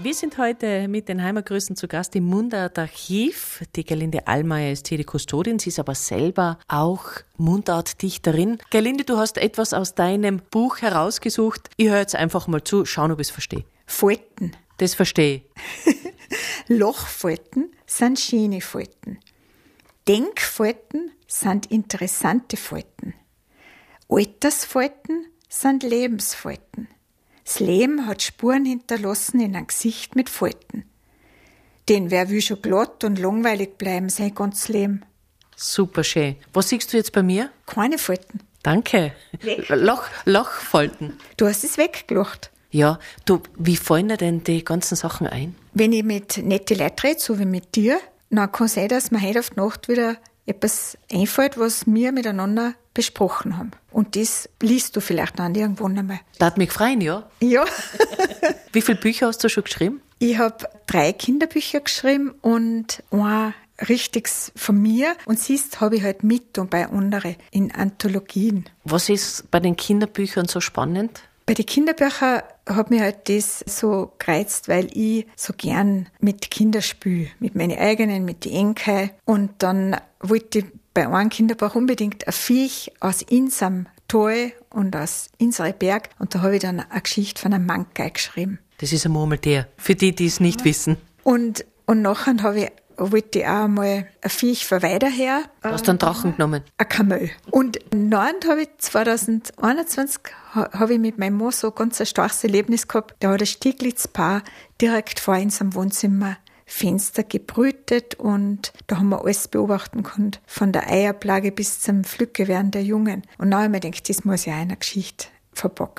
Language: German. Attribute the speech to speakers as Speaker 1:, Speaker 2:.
Speaker 1: Wir sind heute mit den Heimatgrüßen zu Gast im Mundart-Archiv. Die Gerlinde Allmaier ist hier die Kustodin, sie ist aber selber auch Mundartdichterin. Gerlinde, du hast etwas aus deinem Buch herausgesucht. Ich höre jetzt einfach mal zu, schauen, ob ich es verstehe.
Speaker 2: Falten.
Speaker 1: Das verstehe ich.
Speaker 2: Lochfalten sind schöne Falten. Denkfalten sind interessante Falten. Altersfalten sind Lebensfalten. Das Leben hat Spuren hinterlassen in einem Gesicht mit Falten. Denn wer will schon glatt und langweilig bleiben sein ganzes Leben?
Speaker 1: Super schön. Was siehst du jetzt bei mir?
Speaker 2: Keine Falten.
Speaker 1: Danke. Lochfalten.
Speaker 2: Du hast es weggelacht.
Speaker 1: Ja, du, wie fallen dir denn die ganzen Sachen ein?
Speaker 2: Wenn ich mit netten Leuten rede, so wie mit dir, dann kann es sein, dass mir heute auf die Nacht wieder etwas einfällt, was wir miteinander besprochen haben. Und das liest du vielleicht dann irgendwann einmal.
Speaker 1: Das hat mich freuen, ja?
Speaker 2: Ja.
Speaker 1: Wie viele Bücher hast du schon geschrieben?
Speaker 2: Ich habe 3 Kinderbücher geschrieben und ein richtiges von mir. Und siehst, habe ich halt mit und bei anderen in Anthologien.
Speaker 1: Was ist bei den Kinderbüchern so spannend?
Speaker 2: Bei den Kinderbüchern hat mich halt das so gereizt, weil ich so gern mit Kindern spiele. Mit meinen eigenen, mit den Enkeln. Und dann wollte ich bei einem Kinderbuch unbedingt ein Viech aus unserem Tal und aus unserem Berg. Und da habe ich dann eine Geschichte von einem Mankai geschrieben.
Speaker 1: Das ist ein Murmeltier, für die es nicht wissen.
Speaker 2: Und nachher wollte ich auch mal ein Viech von weiter her.
Speaker 1: Du hast einen Drachen genommen.
Speaker 2: Ein Kamel. Und dann habe ich 2021 habe ich mit meinem Mann so ganz ein starkes Erlebnis gehabt. Da hat ein Stieglitzpaar direkt vor unserem Wohnzimmer Fenster gebrütet und da haben wir alles beobachten können, von der Eierplage bis zum Pflückewerden der Jungen. Und dann habe ich mir gedacht, das muss ja einer Geschichte verpacken.